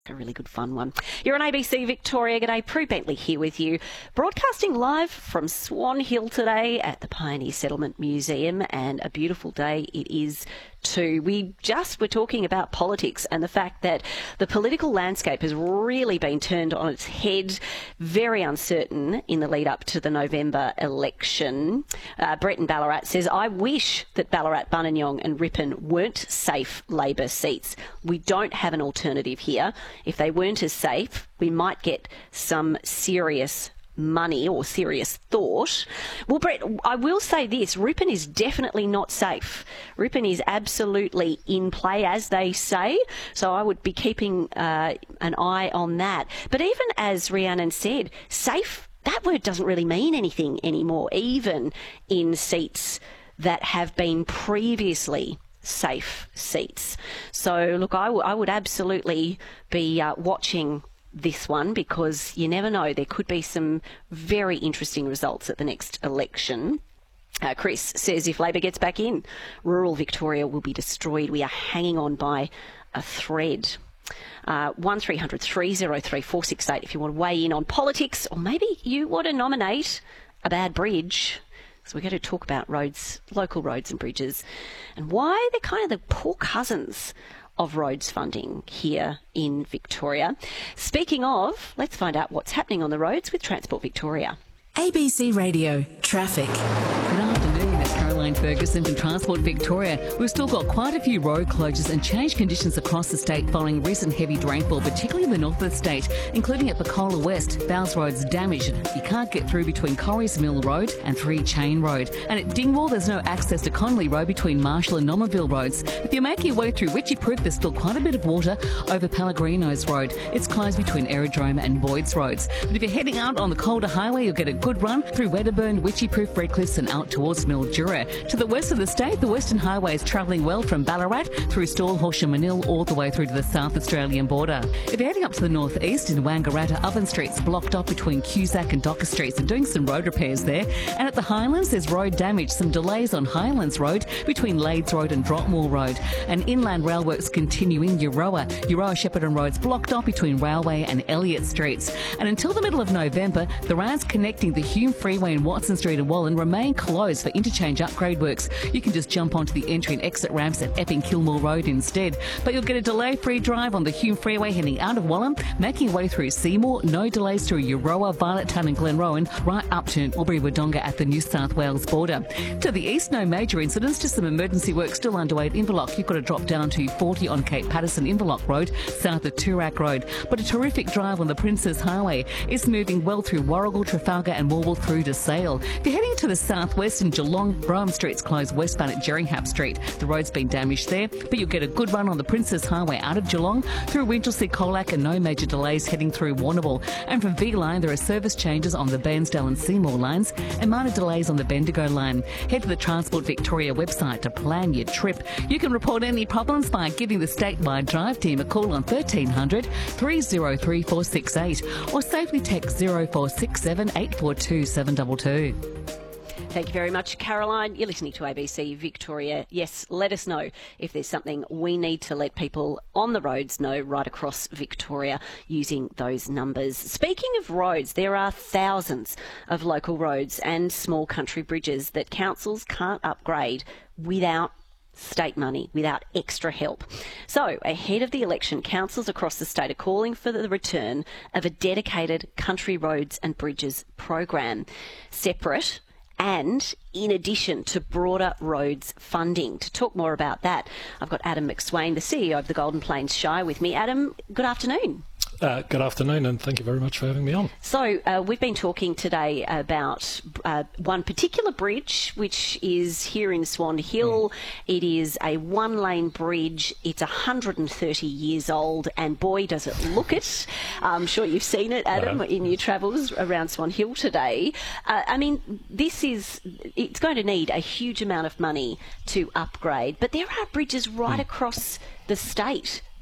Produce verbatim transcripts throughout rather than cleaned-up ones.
A really good fun one. You're on A B C Victoria. G'day, Prue Bentley here with you, broadcasting live from Swan Hill today at the Pioneer Settlement Museum, and a beautiful day it is too. We just were talking about politics and the fact that the political landscape has really been turned on its head, very uncertain in the lead up to the November election. Uh, Brett in Ballarat says, I wish that Ballarat, Buninyong and Ripon weren't safe Labor seats. We don't have an alternative here. If they weren't as safe, we might get some serious money or serious thought. Well, Brett, I will say this, Ripon is definitely not safe. Ripon is absolutely in play, as they say, so I would be keeping uh, an eye on that. But even as Rhiannon said, safe, that word doesn't really mean anything anymore, even in seats that have been previously safe seats. So, look, I, w- I would absolutely be uh, watching this one, because you never know, there could be some very interesting results at the next election. Uh, Chris says if Labor gets back in, rural Victoria will be destroyed. We are hanging on by a thread. Uh, one three hundred three oh three four six eight if you want to weigh in on politics, or maybe you want to nominate a bad bridge. So we're going to talk about roads, local roads and bridges, and why they're kind of the poor cousins of roads funding here in Victoria. Speaking of, let's find out what's happening on the roads with Transport Victoria. A B C Radio Traffic. Good afternoon, it's Caroline Ferguson from Transport Victoria. We've still got quite a few road closures and changed conditions across the state following recent heavy rainfall, particularly in the north of the state, including at Pacola West. Bowes Road's damaged. You can't get through between Corries Mill Road and Three Chain Road. And at Dingwall, there's no access to Connolly Road between Marshall and Nomerville Roads. If you're making your way through Witchyproof, there's still quite a bit of water over Pellegrino's Road. It's closed between Aerodrome and Boyd's Roads. But if you're heading out on the Calder Highway, you'll get a good run through Wedderburn, Witchyproof, Redcliffs and out towards Mildura. To the west of the state, the Western Highway is travelling well from Ballarat through Stallhorse and Manil all the way through to the South Australian border. If you're heading up to the northeast in Wangaratta, Oven Street's blocked up between Cusack and Docker Streets and doing some road repairs there. And at the Highlands, there's road damage, some delays on Highlands Road between Lades Road and Dropmore Road. And inland rail works continuing Euroa. Euroa Shepparton Road's blocked up between Railway and Elliott Streets. And until the middle of November, the roads connecting the Hume Freeway and Watson Street and Wallen remain closed for interchange upgrade works. You can just jump onto the entry and exit ramps at Epping Kilmore Road instead. But you'll get a delay-free drive on the Hume Freeway heading out of Wallen, making your way through Seymour. No delays through Euroa, Violettown and Glenrowan, right up to Albury Wodonga at the New South Wales border. To the east, no major incidents, just some emergency work still underway at Inverloch. You've got to drop down to forty on Cape Patterson, Inverloch Road, south of Toorak Road. But a terrific drive on the Princess Highway. It's moving well through Warrigal, Trafalgar and Morwell through to Sale. If you're heading to the southwest in Geelong, Brougham Street's closed westbound at Jerringham Street. The road's been damaged there, but you'll get a good run on the Princess Highway out of Geelong through Winchelsea, Colac and no major delays heading through Warrnambool. And from V-Line, there are service changes on the Bairnsdale and Seymour lines and minor delays on the Bendigo line. Head to the Transport Victoria website to plan your trip. You can report any problems by giving the statewide drive team a call on thirteen hundred, three oh three, four six eight or safely text oh four six seven, eight four two, seven two two. Thank you very much, Caroline. You're listening to A B C Victoria. Yes, let us know if there's something we need to let people on the roads know right across Victoria using those numbers. Speaking of roads, there are thousands of local roads and small country bridges that councils can't upgrade without state money, without extra help. So, ahead of the election, councils across the state are calling for the return of a dedicated country roads and bridges program, separate and in addition to broader roads funding. To talk more about that, I've got Adam McSwain, the C E O of the Golden Plains Shire, with me. Adam, good afternoon. Uh, good afternoon, and thank you very much for having me on. So uh, we've been talking today about uh, one particular bridge, which is here in Swan Hill. Mm. It is a one-lane bridge. It's one hundred thirty years old, and boy, does it look it. I'm sure you've seen it, Adam, uh, in your travels around Swan Hill today. Uh, I mean, this is, it's going to need a huge amount of money to upgrade, but there are bridges right mm. across the state that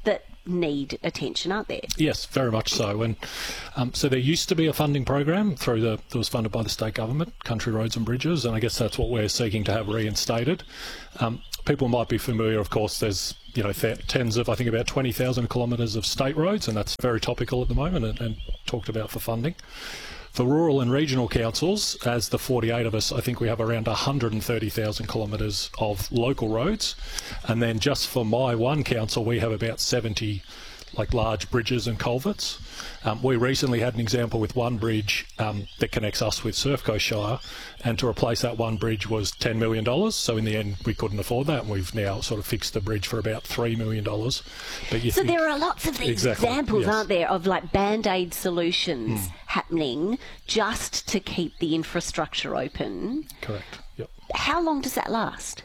need attention, aren't there? Yes, very much so. And um, so there used to be a funding program through the that was funded by the state government, Country Roads and Bridges, and I guess that's what we're seeking to have reinstated. Um, people might be familiar, of course, there's you know th- tens of, I think about twenty thousand kilometres of state roads, and that's very topical at the moment and, and talked about for funding. For rural and regional councils, as the forty-eight of us, I think we have around one hundred thirty thousand kilometres of local roads. And then just for my one council, we have about seventy like large bridges and culverts. Um, we recently had an example with one bridge um, that connects us with Surf Coast Shire, and to replace that one bridge was ten million dollars. So in the end, we couldn't afford that, and we've now sort of fixed the bridge for about three million dollars. But you so think, there are lots of these exactly, examples, yes. aren't there, of like band-aid solutions mm. happening just to keep the infrastructure open. Correct, yep. How long does that last?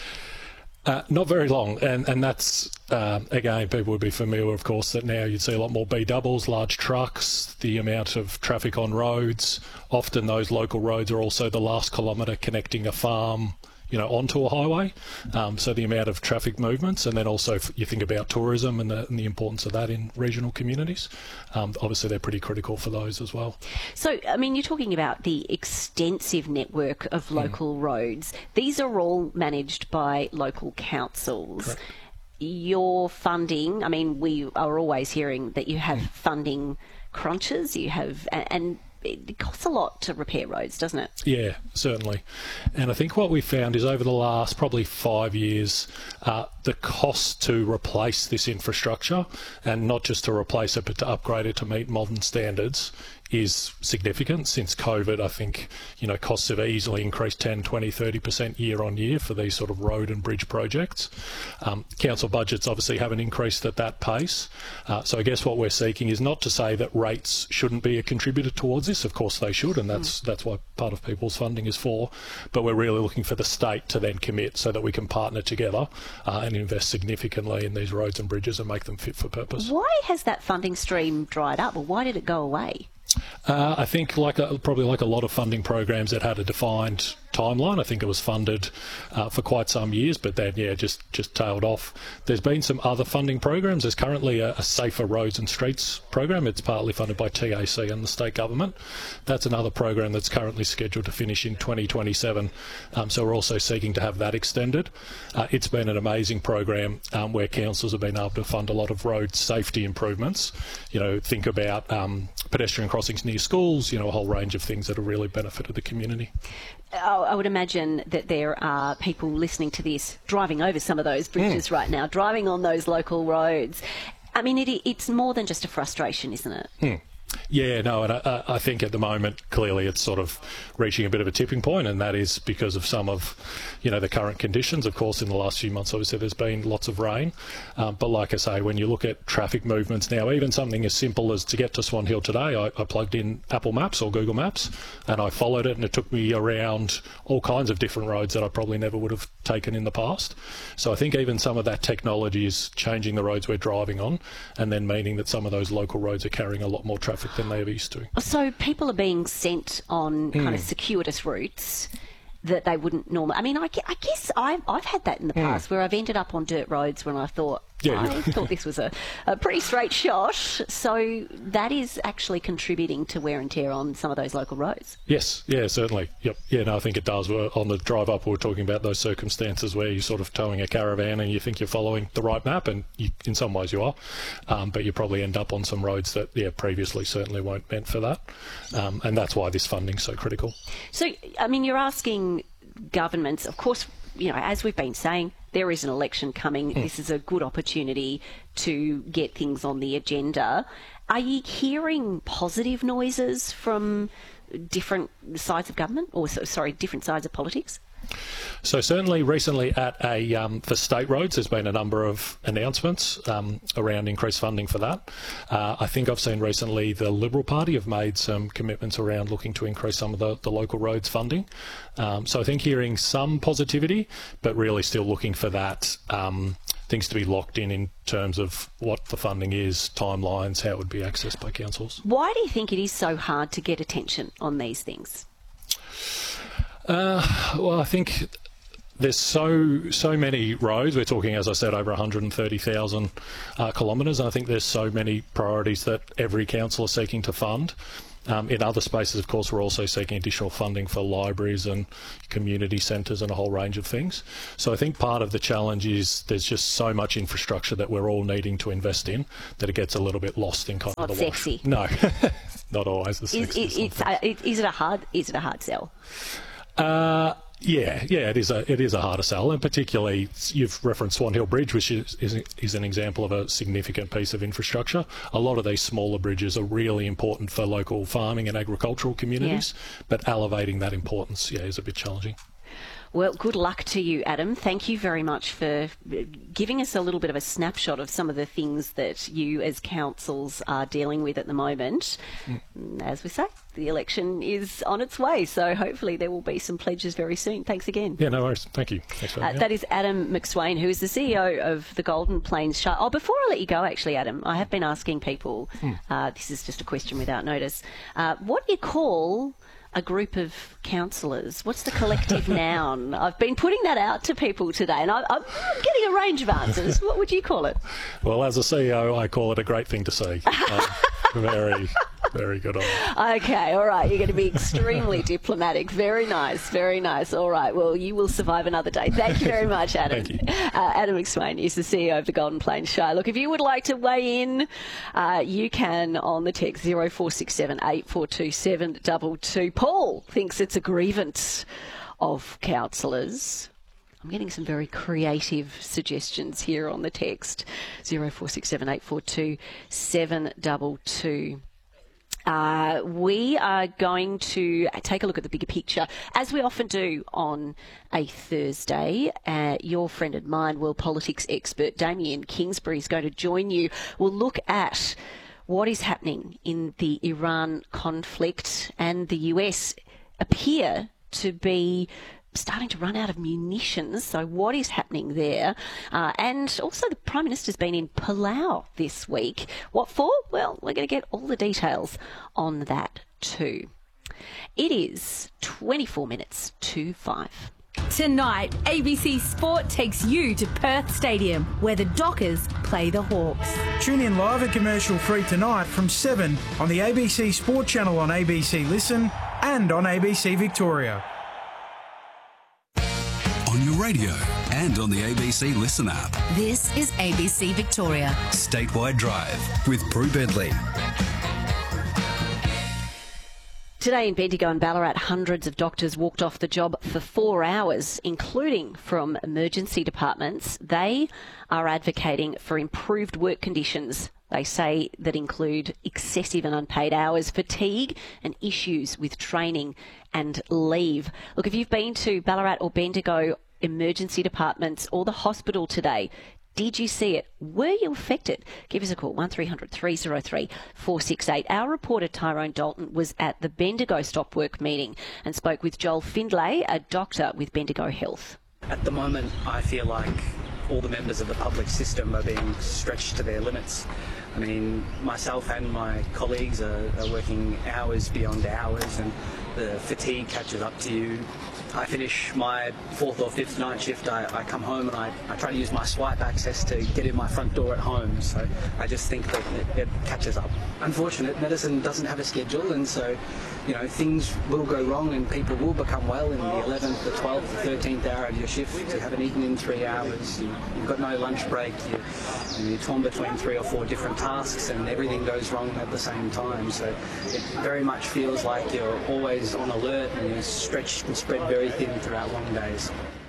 Uh, not very long, and and that's um, again, people would be familiar, of course, that now you'd see a lot more B doubles, large trucks, the amount of traffic on roads. Often those local roads are also the last kilometre connecting a farm, you know, onto a highway. Um, so the amount of traffic movements, and then also f- you think about tourism and the, and the importance of that in regional communities. Um, obviously, they're pretty critical for those as well. So, I mean, you're talking about the extensive network of local mm. roads. These are all managed by local councils. Correct. Your funding, I mean, we are always hearing that you have mm. funding crunches, you have, and, and it costs a lot to repair roads, doesn't it? Yeah, certainly. And I think what we found is over the last probably five years, uh, the cost to replace this infrastructure, and not just to replace it but to upgrade it to meet modern standards, is significant. Since COVID, I think, you know, costs have easily increased ten, twenty, thirty percent year on year for these sort of road and bridge projects. Um, council budgets obviously haven't increased at that pace. Uh, so I guess what we're seeking is not to say that rates shouldn't be a contributor towards this. Of course they should, and that's mm. that's what part of people's funding is for. But we're really looking for the state to then commit so that we can partner together uh, and invest significantly in these roads and bridges and make them fit for purpose. Why has that funding stream dried up, or why did it go away? Uh, I think like a, probably like a lot of funding programs that had a defined timeline. I think it was funded uh, for quite some years, but then, yeah, just, just tailed off. There's been some other funding programs. There's currently a, a Safer Roads and Streets program. It's partly funded by T A C and the state government. That's another program that's currently scheduled to finish in twenty twenty-seven. Um, so we're also seeking to have that extended. Uh, it's been an amazing program um, where councils have been able to fund a lot of road safety improvements. You know, think about um, pedestrian crossings near schools, you know, a whole range of things that have really benefited the community. I would imagine that there are people listening to this driving over some of those bridges mm. right now, driving on those local roads. I mean, it, it's more than just a frustration, isn't it? Mm. Yeah, no, and I, I think at the moment, clearly it's sort of reaching a bit of a tipping point, and that is because of some of, you know, the current conditions. Of course, in the last few months, obviously, there's been lots of rain. Um, but like I say, when you look at traffic movements now, even something as simple as to get to Swan Hill today, I, I plugged in Apple Maps or Google Maps, and I followed it, and it took me around all kinds of different roads that I probably never would have taken in the past. So I think even some of that technology is changing the roads we're driving on, and then meaning that some of those local roads are carrying a lot more traffic than they ever used to. So people are being sent on Mm. kind of circuitous routes that they wouldn't normally. I mean, I, I guess I've, I've had that in the past mm. where I've ended up on dirt roads when I thought, yeah, I thought this was a, a pretty straight shot. So that is actually contributing to wear and tear on some of those local roads. Yes, yeah, certainly. Yep. Yeah, no, I think it does. We're, on the drive up, we were talking about those circumstances where you're sort of towing a caravan and you think you're following the right map, and you, in some ways you are, um, but you probably end up on some roads that, yeah, previously certainly weren't meant for that. Um, and that's why this funding's so critical. So, I mean, you're asking governments, of course, you know, as we've been saying, there is an election coming. Mm. This is a good opportunity to get things on the agenda. Are you hearing positive noises from different sides of government, or sorry, different sides of politics? So certainly recently at a um, for state roads, there's been a number of announcements um, around increased funding for that. Uh, I think I've seen recently the Liberal Party have made some commitments around looking to increase some of the, the local roads funding. Um, so I think hearing some positivity, but really still looking for that um, things to be locked in in terms of what the funding is, timelines, how it would be accessed by councils. Why do you think it is so hard to get attention on these things? Uh, well, I think there's so so many roads. We're talking, as I said, over one hundred thirty thousand uh, kilometres. And I think there's so many priorities that every council is seeking to fund. Um, in other spaces, of course, we're also seeking additional funding for libraries and community centres and a whole range of things. So I think part of the challenge is there's just so much infrastructure that we're all needing to invest in that it gets a little bit lost in kind It's of the not wash. sexy. No, not always the Is, sexiest. it, it's, uh, it, is it a hard? Is it a hard sell? Uh, yeah, yeah, it is a it is a harder sell, and particularly you've referenced Swan Hill Bridge, which is, is is an example of a significant piece of infrastructure. A lot of these smaller bridges are really important for local farming and agricultural communities, yeah. but elevating that importance, yeah, is a bit challenging. Well, good luck to you, Adam. Thank you very much for giving us a little bit of a snapshot of some of the things that you as councils are dealing with at the moment. Mm. As we say, the election is on its way, so hopefully there will be some pledges very soon. Thanks again. Yeah, no worries. Thank you. Thanks for uh, that is Adam McSwain, who is the C E O of the Golden Plains Shire. Oh, before I let you go, actually, Adam, I have been asking people, mm. uh, this is just a question without notice, uh, what you call a group of councillors? What's the collective noun? I've been putting that out to people today, and I, I'm getting a range of answers. What would you call it? Well, as a C E O, I call it a great thing to see. Uh, very, very good on it. Okay, all right. You're going to be extremely diplomatic. Very nice, very nice. All right. Well, you will survive another day. Thank you very much, Adam. Thank you. Uh, Adam McSwain is the C E O of the Golden Plains Shire. Look, if you would like to weigh in, uh, you can on the text zero four six seven eight four two seven two two. Paul thinks it's a grievance of councillors. I'm getting some very creative suggestions here on the text zero four six seven eight four two seven two two. Uh, we are going to take a look at the bigger picture, as we often do on a Thursday. Uh, your friend and mine, world politics expert Damien Kingsbury, is going to join you. We'll look at what is happening in the Iran conflict, and the U S appear to be starting to run out of munitions. So what is happening there? Uh, and also the Prime Minister's been in Palau this week. What for? Well, we're going to get all the details on that too. It is twenty-four minutes to five. Tonight, A B C Sport takes you to Perth Stadium, where the Dockers play the Hawks. Tune in live and commercial free tonight from seven on the A B C Sport channel on A B C Listen and on A B C Victoria. On your radio and on the A B C Listen app. This is A B C Victoria. Statewide Drive with Prue Bentley. Today in Bendigo and Ballarat, hundreds of doctors walked off the job for four hours, including from emergency departments. They are advocating for improved work conditions. They say that include excessive and unpaid hours, fatigue and issues with training and leave. Look, if you've been to Ballarat or Bendigo emergency departments or the hospital today, did you see it? Were you affected? Give us a call, one three hundred three oh three four six eight. Our reporter Tyrone Dalton was at the Bendigo Stop Work meeting and spoke with Joel Findlay, a doctor with Bendigo Health. At the moment, I feel like all the members of the public system are being stretched to their limits. I mean, myself and my colleagues are, are working hours beyond hours, and the fatigue catches up to you. I finish my fourth or fifth night shift, I, I come home and I, I try to use my swipe access to get in my front door at home, so I just think that it, it catches up. Unfortunate, medicine doesn't have a schedule, and so, you know, things will go wrong and people will become well in the eleventh, the twelfth, the thirteenth hour of your shift. You haven't eaten in three hours, you, you've got no lunch break, you, you're torn between three or four different tasks and everything goes wrong at the same time. So it very much feels like you're always on alert and you're stretched and spread very thin throughout long days.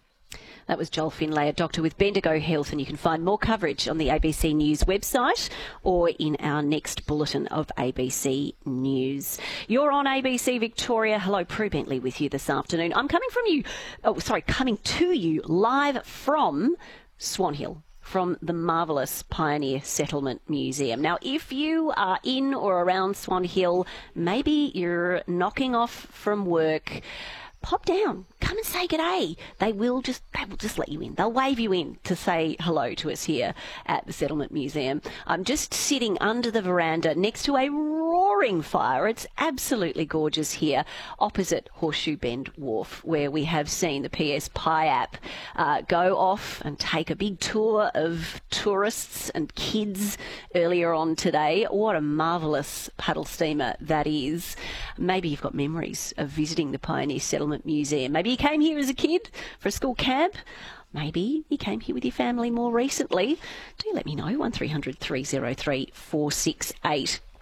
That was Joel Findlay, a doctor with Bendigo Health, and you can find more coverage on the A B C News website or in our next bulletin of A B C News. You're on A B C Victoria. Hello, Prue Bentley with you this afternoon. I'm coming from you, oh, sorry, coming to you live from Swan Hill, from the marvellous Pioneer Settlement Museum. Now, if you are in or around Swan Hill, maybe you're knocking off from work, pop down, come and say g'day. They will just they will just let you in. They'll wave you in to say hello to us here at the Settlement Museum. I'm just sitting under the veranda next to a roaring roaring fire. It's absolutely gorgeous here opposite Horseshoe Bend Wharf, where we have seen the P S Pi app uh, go off and take a big tour of tourists and kids earlier on today. What a marvellous paddle steamer that is. Maybe you've got memories of visiting the Pioneer Settlement Museum. Maybe you came here as a kid for a school camp. Maybe you came here with your family more recently. Do let me know, one three hundred three oh three four six eight.